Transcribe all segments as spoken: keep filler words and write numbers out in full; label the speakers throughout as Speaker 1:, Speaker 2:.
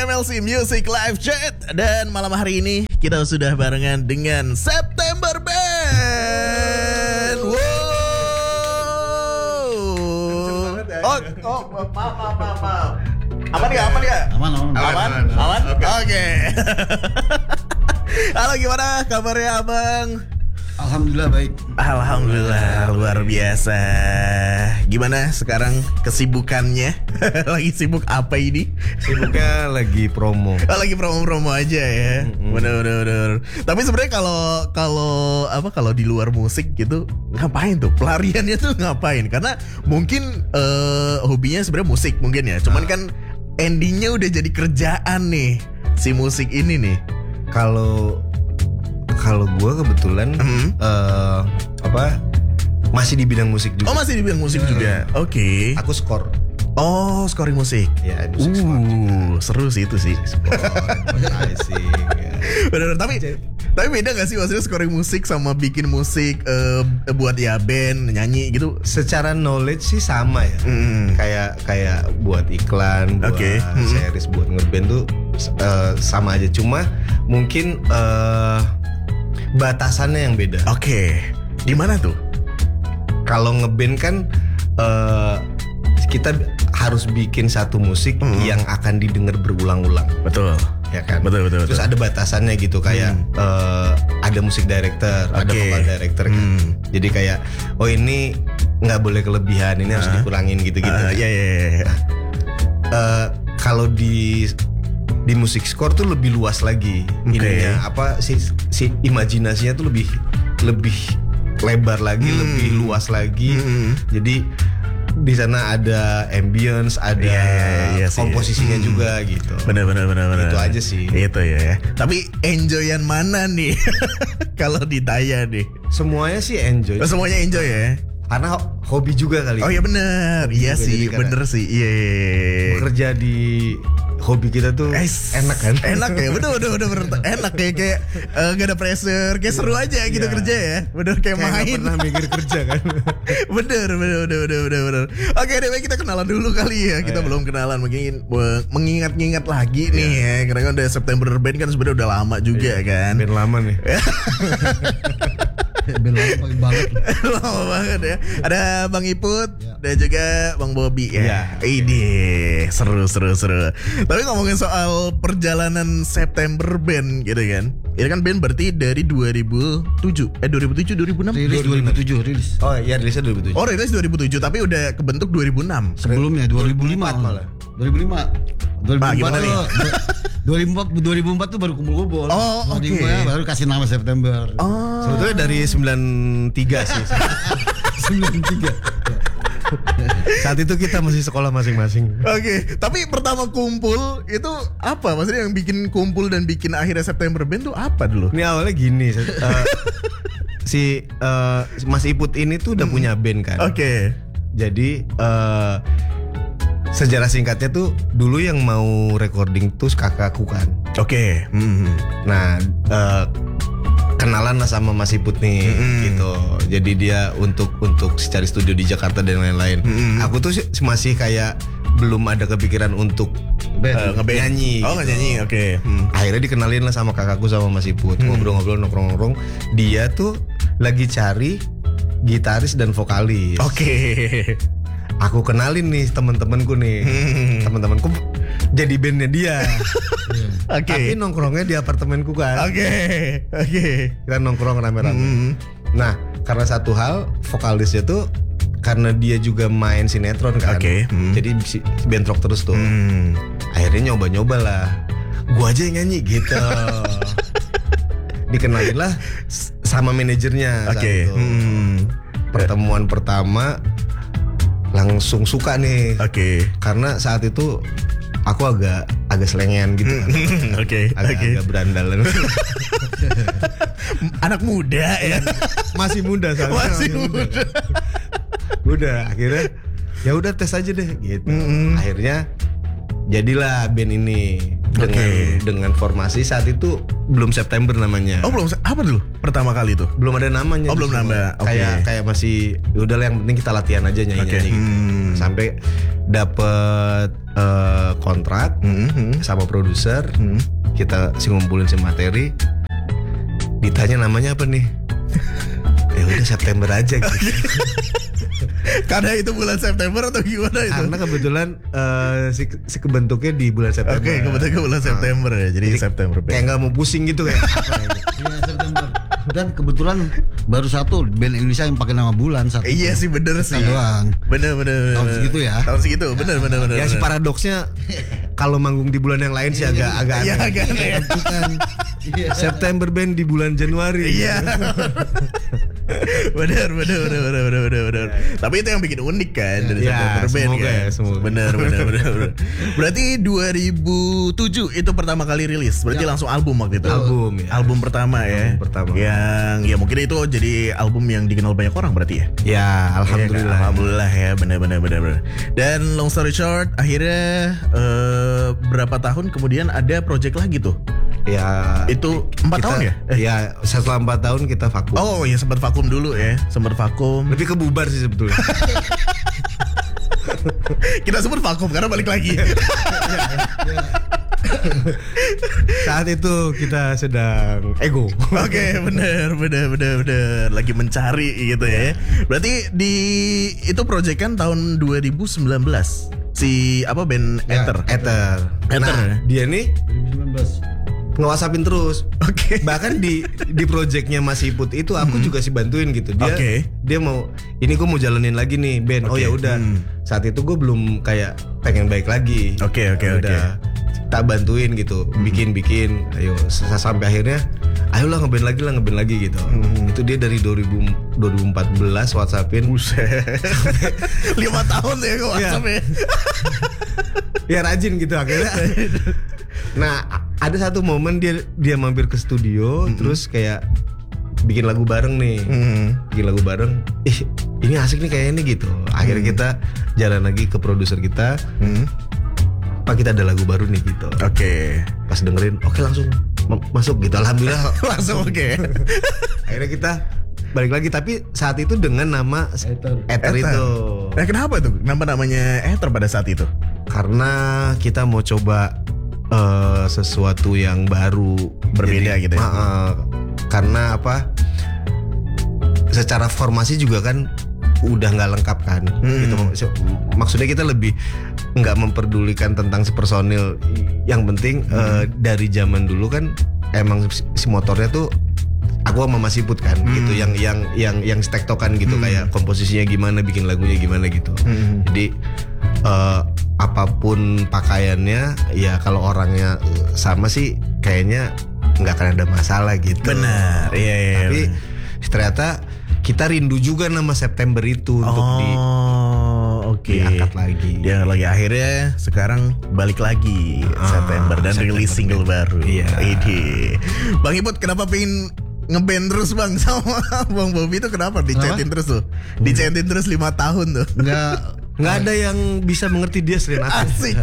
Speaker 1: M L C Music Live Chat. Dan malam hari ini kita sudah barengan dengan September Band. Wow. Oh, oh, maaf, maaf, maaf, maaf. Aman gak? Aman gak?
Speaker 2: Aman, aman.
Speaker 1: Aman? Aman? Aman? Oke. Okay. Halo, gimana kabarnya Abang?
Speaker 2: Alhamdulillah baik.
Speaker 1: Alhamdulillah luar biasa. Gimana sekarang kesibukannya? Lagi sibuk apa ini?
Speaker 3: Sibuknya lagi promo.
Speaker 1: Oh, lagi promo-promo aja ya.
Speaker 3: Mm-hmm.
Speaker 1: Bener bener bener. Tapi sebenarnya kalau kalau apa kalau di luar musik gitu ngapain tuh? Pelariannya tuh ngapain? Karena mungkin uh, hobinya sebenarnya musik mungkin ya. Cuman kan endingnya udah jadi kerjaan nih si musik ini nih.
Speaker 3: Kalau Kalau gue kebetulan mm-hmm. uh, apa masih di bidang musik juga.
Speaker 1: Oh masih di bidang musik hmm. juga. Oke. Okay.
Speaker 3: Aku skor.
Speaker 1: Oh scoring musik.
Speaker 3: Ya musik skor.
Speaker 1: Uh seru sih itu sih.
Speaker 3: Skor, pricing. Ya.
Speaker 1: Bener, tapi tapi beda gak sih maksudnya scoring musik sama bikin musik uh, buat ya band nyanyi gitu?
Speaker 3: Secara knowledge sih sama ya. Mm. Kayak kayak buat iklan, buat
Speaker 1: okay. mm.
Speaker 3: series, buat ngeband tuh uh, sama aja. Cuma mungkin. Uh, Batasannya yang beda.
Speaker 1: Oke, okay. Gimana tuh?
Speaker 3: Kalau ngeband kan uh, kita harus bikin satu musik hmm. yang akan didengar berulang-ulang.
Speaker 1: Betul.
Speaker 3: Ya kan.
Speaker 1: Betul betul.
Speaker 3: Terus
Speaker 1: betul.
Speaker 3: ada batasannya gitu kayak hmm. uh, ada musik director, okay. ada vocal director. Kan?
Speaker 1: Hmm.
Speaker 3: Jadi kayak oh ini nggak boleh kelebihan, ini uh. harus dikurangin gitu-gitu.
Speaker 1: Uh, ya ya ya.
Speaker 3: Uh, kalau di di musik score tuh lebih luas lagi okay. ininya apa si si imajinasinya tuh lebih lebih lebar lagi hmm. lebih luas lagi hmm. jadi di sana ada ambience ada yeah, yeah, yeah, komposisinya yeah. juga hmm. gitu
Speaker 1: benar benar benar benar
Speaker 3: itu aja sih
Speaker 1: itu ya tapi enjoyan mana nih kalau ditanya nih
Speaker 3: semuanya sih enjoy
Speaker 1: oh, semuanya enjoy ya
Speaker 3: karena hobi juga kali
Speaker 1: oh iya benar iya sih bener sih iya yeah, yeah, yeah.
Speaker 3: bekerja di hobi kita tuh es, enak kan?
Speaker 1: Enak ya, bener bener bener, bener. Enak kayak kayak uh, gak ada pressure, kayak seru aja gitu yeah. kerja ya, bener kayak, kayak main.
Speaker 3: Gak pernah mikir kerja kan?
Speaker 1: bener bener bener bener bener bener. Oke deh, kita kenalan dulu kali ya, kita oh, belum yeah. kenalan, mungkin mengingat-ingat lagi yeah. nih ya, karena kan udah September Band kan sebenarnya udah lama juga yeah. kan.
Speaker 3: Band lama nih.
Speaker 2: Band lama banget.
Speaker 1: Lama banget ya. Ada Bang Iput yeah. dan juga Bang Bobby ya.
Speaker 3: Yeah.
Speaker 1: Ini seru seru seru. Tapi ngomongin soal perjalanan September Band gitu kan. Ini kan band berarti dari dua ribu tujuh Eh dua ribu tujuh dua ribu enam
Speaker 2: Rilis dua ribu tujuh rilis.
Speaker 3: Oh iya rilisnya dua ribu tujuh
Speaker 1: Oh rilis dua ribu tujuh tapi udah kebentuk dua ribu enam
Speaker 2: Sebelumnya dua ribu lima malah. dua ribu lima dua ribu empat
Speaker 1: nah,
Speaker 2: tuh, dua ribu empat dua ribu empat tuh baru kumpul-kumpul.
Speaker 1: Oh oke okay.
Speaker 2: Baru kasih nama September.
Speaker 1: Oh.
Speaker 3: Sebetulnya dari sembilan tiga sih.
Speaker 2: sembilan tiga
Speaker 3: Saat itu kita masih sekolah masing-masing.
Speaker 1: Oke, okay. Tapi pertama kumpul itu apa? Maksudnya yang bikin kumpul dan bikin akhirnya September Band tuh apa dulu?
Speaker 3: Ini awalnya gini, uh, si uh, Mas Iput ini tuh udah hmm. punya band kan.
Speaker 1: Oke. Okay.
Speaker 3: Jadi uh, sejarah singkatnya tuh dulu yang mau recording tuh kakakku kan.
Speaker 1: Oke. Okay. Hmm.
Speaker 3: Nah, uh, kenalan lah sama Mas Iput nih mm-hmm. gitu. Jadi dia untuk untuk cari studio di Jakarta dan lain-lain. Mm-hmm. Aku tuh masih kayak belum ada kepikiran untuk uh, nyanyi.
Speaker 1: Oh,
Speaker 3: gitu.
Speaker 1: nyanyi. Oke. Okay. Hmm.
Speaker 3: Akhirnya dikenalin lah sama kakakku sama Mas Iput. Mm. Ngobrol-ngobrol nongkrong-nongkrong. Dia tuh lagi cari gitaris dan vokalis.
Speaker 1: Oke. Okay.
Speaker 3: Aku kenalin nih teman-temanku nih. Hmm. Teman-temanku jadi bandnya dia.
Speaker 1: Oke. Okay.
Speaker 3: Tapi nongkrongnya di apartemenku kan.
Speaker 1: Oke. Okay. Oke. Okay.
Speaker 3: Kita nongkrong rame-rame. Hmm. Nah, karena satu hal vokalisnya tuh karena dia juga main sinetron kan.
Speaker 1: Oke. Okay. Hmm.
Speaker 3: Jadi bentrok terus tuh. Hmm. Akhirnya nyoba-nyoba lah. Gua aja yang nyanyi gitu. Dikenalin lah sama manajernya.
Speaker 1: Oke. Okay. Hmm.
Speaker 3: Pertemuan pertama langsung suka nih.
Speaker 1: Oke. Okay.
Speaker 3: Karena saat itu aku agak agak selengean gitu kan.
Speaker 1: Oke. Okay,
Speaker 3: agak,
Speaker 1: okay.
Speaker 3: agak berandalan.
Speaker 1: Anak muda ya.
Speaker 3: Masih muda soalnya.
Speaker 1: Masih muda.
Speaker 3: Udah akhirnya ya udah tes aja deh gitu. Mm-hmm. Akhirnya jadilah band ini dengan okay. dengan formasi saat itu belum September namanya.
Speaker 1: Oh belum, apa dulu pertama kali itu?
Speaker 3: Belum ada namanya.
Speaker 1: Oh belum nama.
Speaker 3: Okay. Kayak kayak masih udahlah yang penting kita latihan aja nyanyi-nyanyi okay. gitu. Hmm. Sampai dapat uh, kontrak
Speaker 1: Mhm.
Speaker 3: sama produser,
Speaker 1: Mhm.
Speaker 3: kita si ngumpulin si materi, ditanya namanya apa nih? Ya udah September aja gitu.
Speaker 1: Karena itu bulan September atau gimana itu?
Speaker 3: Karena kebetulan uh, si, si kebentuknya di bulan September.
Speaker 1: Oke, kebetulan ke bulan September ya. Jadi, September.
Speaker 3: Kayak nggak mau pusing gitu kayak.
Speaker 2: Iya September. Dan kebetulan baru satu band Indonesia yang pakai nama bulan satu.
Speaker 1: Iya sih bener sih.
Speaker 2: doang.
Speaker 1: Bener bener.
Speaker 2: Tahun
Speaker 1: bener.
Speaker 2: segitu ya.
Speaker 1: Tahun segitu bener bener bener.
Speaker 3: Ya si
Speaker 1: bener.
Speaker 3: paradoksnya kalau manggung di bulan yang lain sih agak agak
Speaker 1: Iya
Speaker 3: aneh.
Speaker 1: agak aneh.
Speaker 2: Bukan. Iya.
Speaker 3: September band di bulan Januari.
Speaker 1: Iya. bener bener bener bener bener bener bener. Tapi itu yang bikin unik kan dari
Speaker 3: Ya,
Speaker 1: September Band
Speaker 3: semoga
Speaker 1: kan.
Speaker 3: ya, semoga.
Speaker 1: Bener bener bener bener. Berarti dua ribu tujuh itu pertama kali rilis. Berarti langsung album waktu itu.
Speaker 3: Album, ya.
Speaker 1: Album pertama ya.
Speaker 3: Album pertama.
Speaker 1: Yang ya mungkin itu jadi album yang dikenal banyak orang berarti ya.
Speaker 3: Ya, alhamdulillah.
Speaker 1: Iya kan? Alhamdulillah ya, benar-benar benar-benar. Dan long story short, akhirnya eh, berapa tahun kemudian ada project lagi tuh.
Speaker 3: Ya
Speaker 1: Itu empat
Speaker 3: kita-
Speaker 1: tahun ya? Eh.
Speaker 3: Ya, setelah empat tahun kita vakum.
Speaker 1: Oh ya sempat vakum dulu ya, sempat vakum.
Speaker 3: Lebih ke bubar sih sebetulnya.
Speaker 1: Kita sebut vakum karena balik lagi.
Speaker 3: Saat itu kita sedang ego.
Speaker 1: Oke, benar, benar, benar, benar. Lagi mencari gitu ya. Berarti di itu project kan tahun dua ribu sembilan belas. Si apa band
Speaker 2: Ya,
Speaker 1: Ether.
Speaker 3: Ether.
Speaker 1: Ether, ya?
Speaker 3: Nah, dia nih
Speaker 2: dua ribu sembilan belas.
Speaker 3: nge-whatsappin terus.
Speaker 1: Oke.
Speaker 3: Bahkan di di projectnya Mas Iput itu aku juga sih bantuin gitu. Dia
Speaker 1: Oke.
Speaker 3: dia mau ini gue mau jalanin lagi nih band. Oh
Speaker 1: Oke.
Speaker 3: ya udah.
Speaker 1: Hmm.
Speaker 3: Saat itu gue belum kayak pengen baik lagi.
Speaker 1: Oke, oke,
Speaker 3: Ya
Speaker 1: oke.
Speaker 3: udah. Tak bantuin gitu, bikin bikin. Ayo s- sampai akhirnya, ayolah ngeband lagi lah ngeband lagi gitu.
Speaker 1: Hmm.
Speaker 3: Itu dia dari dua ribu empat belas WhatsAppin.
Speaker 1: Buset. Lima tahun ya kok WhatsApp ya.
Speaker 3: Ya rajin gitu akhirnya. Nah a- ada satu momen dia dia mampir ke studio terus kayak bikin lagu bareng nih,
Speaker 1: Hmm.
Speaker 3: bikin lagu bareng. Ih ini asik nih kayaknya nih gitu. Akhirnya kita jalan lagi ke produser kita.
Speaker 1: Hmm.
Speaker 3: Pak kita ada lagu baru nih gitu.
Speaker 1: Oke.
Speaker 3: Pas dengerin, oke langsung ma- masuk gitu. Alhamdulillah.
Speaker 1: Langsung oke.
Speaker 3: Akhirnya kita balik lagi tapi saat itu dengan nama
Speaker 2: Ether.
Speaker 3: Ether itu.
Speaker 1: Nah kenapa tuh? Kenapa namanya Ether pada saat itu?
Speaker 3: Karena kita mau coba eh, sesuatu yang baru,
Speaker 1: Berbeda gitu ya?
Speaker 3: ah, ah, karena apa? Secara formasi juga kan udah nggak lengkap kan.
Speaker 1: Hmm.
Speaker 3: Gitu. Mak- Maksudnya kita lebih nggak memperdulikan tentang si personil. Yang penting eh, dari zaman dulu kan emang si si motornya tuh aku sama Mas Iput kan
Speaker 1: Hmm.
Speaker 3: gitu, yang yang yang yang stektokan gitu,
Speaker 1: Hmm.
Speaker 3: kayak komposisinya gimana, bikin lagunya gimana gitu.
Speaker 1: Hmm.
Speaker 3: Jadi eh, apapun pakaiannya ya kalau orangnya sama sih kayaknya nggak akan ada masalah gitu.
Speaker 1: Benar, iya, iya.
Speaker 3: Tapi
Speaker 1: benar.
Speaker 3: ternyata kita rindu juga nama September itu untuk di,
Speaker 1: Oh, oke.
Speaker 3: diangkat lagi.
Speaker 1: Diangkat lagi. Akhirnya sekarang balik lagi
Speaker 3: Ah,
Speaker 1: September dan
Speaker 3: September
Speaker 1: rilis single
Speaker 3: band.
Speaker 1: baru.
Speaker 3: Iya.
Speaker 1: Ide. Bang Iput kenapa pengen ngeband terus bang sama Bang Bobby itu kenapa dicetin terus tuh? Dicetin terus lima tahun tuh.
Speaker 2: Enggak
Speaker 3: Nggak ada yang bisa mengerti dia selain aku.
Speaker 1: Asik.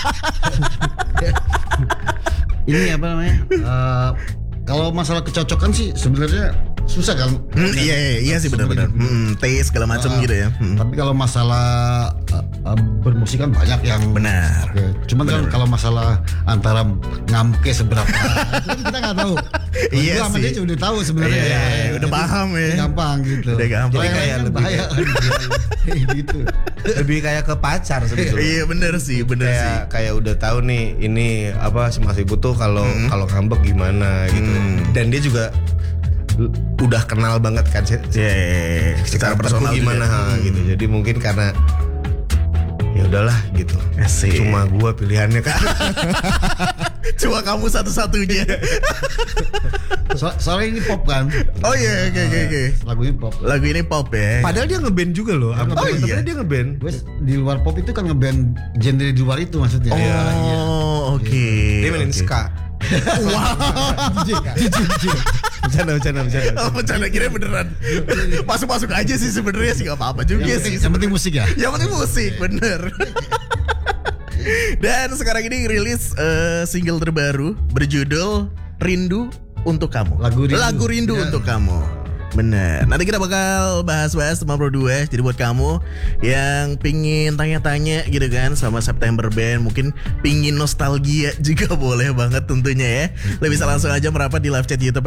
Speaker 2: ini apa namanya? Eh, kalau masalah kecocokan sih sebenarnya susah kan.
Speaker 1: Hmm, iya, iya, iya sih benar-benar. Hmm, taste segala macam
Speaker 2: Ah,
Speaker 1: gitu ya. Hmm.
Speaker 2: Tapi kalau masalah uh, uh, bermusik kan banyak yang
Speaker 1: Benar.
Speaker 2: Oke. Cuman kan kalau masalah antara ngamke seberapa itu kan kita nggak tahu.
Speaker 1: Iya
Speaker 2: Gua sama
Speaker 1: sih.
Speaker 2: dia udah tahu sebenarnya.
Speaker 1: Iya, iya, udah paham ya.
Speaker 2: Gampang gitu.
Speaker 1: Udah gampang.
Speaker 2: Jadi
Speaker 3: Kayak
Speaker 2: kayak
Speaker 3: lebih
Speaker 2: bahaya kan. gitu.
Speaker 3: Lebih kayak ke pacar sebetulnya.
Speaker 1: Iya bener sih, bener sih.
Speaker 3: kayak kayak udah tahu nih ini apa si Mas Ibu tuh kalau kalau ngambek gimana gitu.
Speaker 1: Hmm.
Speaker 3: Dan dia juga l- udah kenal banget kan si-
Speaker 1: Iya, iya, iya. secara personal
Speaker 3: gimana
Speaker 1: juga.
Speaker 3: ha,
Speaker 1: Hmm.
Speaker 3: gitu. Jadi mungkin karena ya udahlah gitu.
Speaker 1: Asik.
Speaker 3: Cuma gua pilihannya kan.
Speaker 1: Cuma kamu satu-satunya.
Speaker 2: So, soalnya ini pop kan.
Speaker 1: Oh iya, oke oke oke.
Speaker 2: Lagunya pop.
Speaker 1: Lagu ini pop ya.
Speaker 3: Padahal dia ngeband juga loh. Sama
Speaker 1: Oh,
Speaker 3: temen-temennya
Speaker 1: iya?
Speaker 3: dia ngeband.
Speaker 2: Wes di luar pop itu kan ngeband genre di luar itu maksudnya. Iya.
Speaker 1: Oh, oke.
Speaker 3: Dia mainin
Speaker 1: Oke.
Speaker 3: ska.
Speaker 1: Wow.
Speaker 3: Bercanda, bercanda, bercanda.
Speaker 1: Oh, bercanda kira beneran. Masuk-masuk aja sih sebenarnya sih, gak apa-apa juga
Speaker 2: Yang
Speaker 1: sih.
Speaker 2: penting, yang penting musik ya.
Speaker 1: Yang penting musik, bener. Dan sekarang ini rilis eh, single terbaru berjudul Rindu Untuk Kamu.
Speaker 2: Lagu Rindu.
Speaker 1: Lagu Rindu
Speaker 2: Ya.
Speaker 1: Untuk Kamu. Bener. Nanti kita bakal bahas-bahas teman Pro dua. Jadi buat kamu yang pingin tanya-tanya gitu kan sama September Band, mungkin pingin nostalgia juga boleh banget tentunya ya. Lo bisa langsung aja merapat di live chat YouTube